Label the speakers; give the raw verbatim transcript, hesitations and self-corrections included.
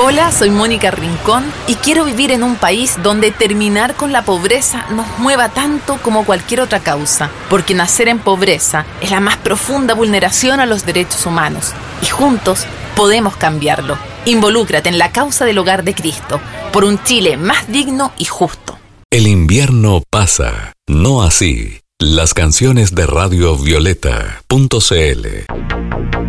Speaker 1: Hola, soy Mónica Rincón y quiero vivir en un país donde terminar con la pobreza nos mueva tanto como cualquier otra causa, porque nacer en pobreza es la más profunda vulneración a los derechos humanos y juntos podemos cambiarlo. Involúcrate en la causa del Hogar de Cristo, por un Chile más digno y justo.
Speaker 2: El invierno pasa, no así. Las canciones de Radio Violeta punto c l